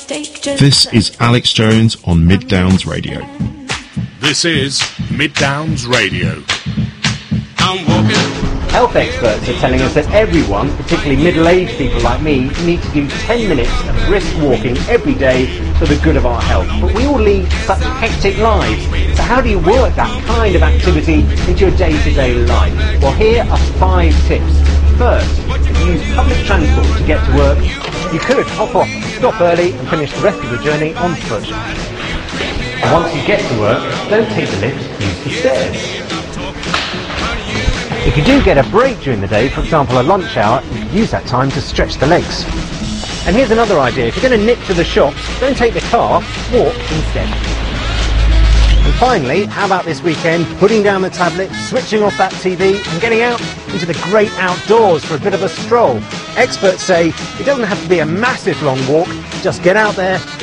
This is Alex Jones on Mid Downs Radio. This is Mid Downs Radio. I'm walking. Health experts are telling us that everyone, particularly middle-aged people like me, need to do 10 minutes of brisk walking every day for the good of our health. But we all lead such hectic lives. So how do you work that kind of activity into your day-to-day life? Well, here are 5 tips. First, if you use public transport to get to work, you could hop off, stop early and finish the rest of the journey on foot. And once you get to work, don't take the lift, use the stairs. If you do get a break during the day, for example a lunch hour, you can use that time to stretch the legs. And here's another idea, if you're going to nip to the shops, don't take the car, walk instead. And finally, how about this weekend, putting down the tablet, switching off that TV and getting out into the great outdoors for a bit of a stroll. Experts say it doesn't have to be a massive long walk, just get out there,